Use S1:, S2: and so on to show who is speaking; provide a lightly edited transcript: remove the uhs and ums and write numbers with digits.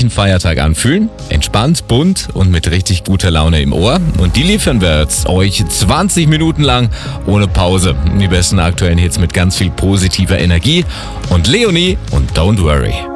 S1: ordentlichen Feiertag anfühlen. Entspannt, bunt und mit richtig guter Laune im Ohr. Und die liefern wir jetzt euch 20 Minuten lang ohne Pause. Die besten aktuellen Hits mit ganz viel positiver Energie. Und Leonie und Don't Worry.